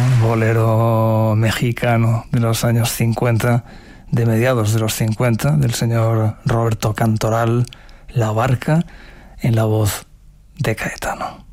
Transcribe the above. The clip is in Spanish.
bolero mexicano de los años 50, de mediados de los 50, del señor Roberto Cantoral, La Barca, en la voz de Caetano.